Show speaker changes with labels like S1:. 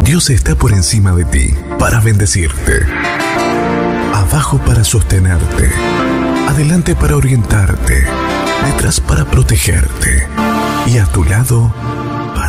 S1: Dios está por encima de ti para bendecirte, abajo para sostenerte, adelante para orientarte, detrás para protegerte y a tu lado